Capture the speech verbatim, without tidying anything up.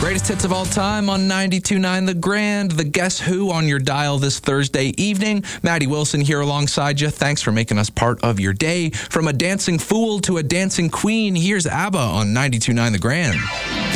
Greatest hits of all time on ninety-two point nine The Grand. The Guess Who on your dial this Thursday evening. Maddie Wilson here alongside you. Thanks for making us part of your day. From a dancing fool to a dancing queen, here's ABBA on ninety-two point nine The Grand.